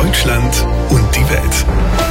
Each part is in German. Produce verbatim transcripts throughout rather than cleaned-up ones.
Deutschland und die Welt.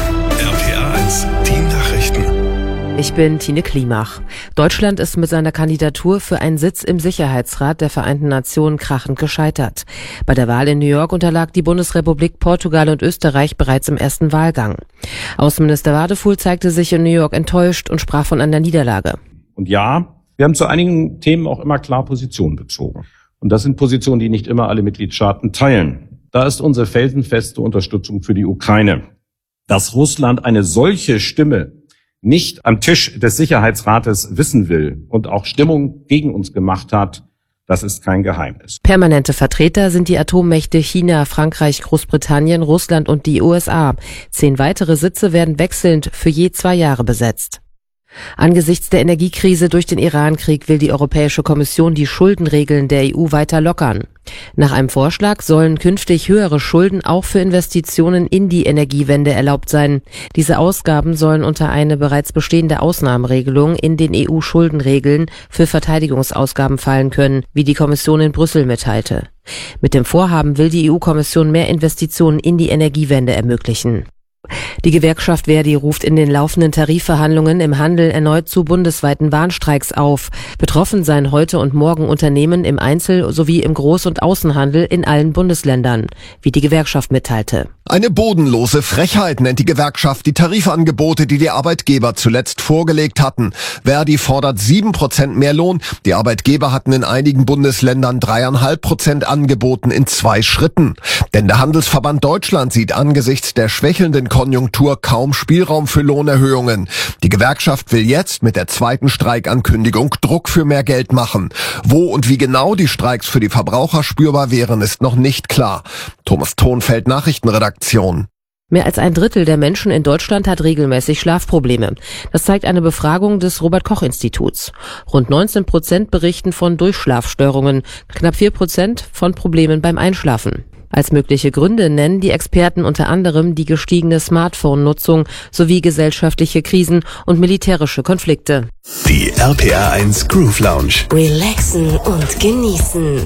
R P R eins, die Nachrichten. Ich bin Tine Klimach. Deutschland ist mit seiner Kandidatur für einen Sitz im Sicherheitsrat der Vereinten Nationen krachend gescheitert. Bei der Wahl in New York unterlag die Bundesrepublik Portugal und Österreich bereits im ersten Wahlgang. Außenminister Wadefuhl zeigte sich in New York enttäuscht und sprach von einer Niederlage. Und ja, wir haben zu einigen Themen auch immer klar Position bezogen. Und das sind Positionen, die nicht immer alle Mitgliedstaaten teilen. Da ist unsere felsenfeste Unterstützung für die Ukraine. Dass Russland eine solche Stimme nicht am Tisch des Sicherheitsrates wissen will und auch Stimmung gegen uns gemacht hat, das ist kein Geheimnis. Permanente Vertreter sind die Atommächte China, Frankreich, Großbritannien, Russland und die U S A. Zehn weitere Sitze werden wechselnd für je zwei Jahre besetzt. Angesichts der Energiekrise durch den Iran-Krieg will die Europäische Kommission die Schuldenregeln der E U weiter lockern. Nach einem Vorschlag sollen künftig höhere Schulden auch für Investitionen in die Energiewende erlaubt sein. Diese Ausgaben sollen unter eine bereits bestehende Ausnahmeregelung in den E U-Schuldenregeln für Verteidigungsausgaben fallen können, wie die Kommission in Brüssel mitteilte. Mit dem Vorhaben will die E U-Kommission mehr Investitionen in die Energiewende ermöglichen. Die Gewerkschaft Verdi ruft in den laufenden Tarifverhandlungen im Handel erneut zu bundesweiten Warnstreiks auf. Betroffen seien heute und morgen Unternehmen im Einzel- sowie im Groß- und Außenhandel in allen Bundesländern, wie die Gewerkschaft mitteilte. Eine bodenlose Frechheit nennt die Gewerkschaft die Tarifangebote, die die Arbeitgeber zuletzt vorgelegt hatten. Verdi fordert sieben Prozent mehr Lohn. Die Arbeitgeber hatten in einigen Bundesländern dreieinhalb Prozent angeboten in zwei Schritten. Denn der Handelsverband Deutschland sieht angesichts der schwächelnden Konjunktur kaum Spielraum für Lohnerhöhungen. Die Gewerkschaft will jetzt mit der zweiten Streikankündigung Druck für mehr Geld machen. Wo und wie genau die Streiks für die Verbraucher spürbar wären, ist noch nicht klar. Thomas Thonfeld, Nachrichtenredaktion. Mehr als ein Drittel der Menschen in Deutschland hat regelmäßig Schlafprobleme. Das zeigt eine Befragung des Robert-Koch-Instituts. Rund neunzehn Prozent berichten von Durchschlafstörungen, knapp vier Prozent von Problemen beim Einschlafen. Als mögliche Gründe nennen die Experten unter anderem die gestiegene Smartphone-Nutzung sowie gesellschaftliche Krisen und militärische Konflikte. Die R P R eins Groove Lounge. Relaxen und genießen.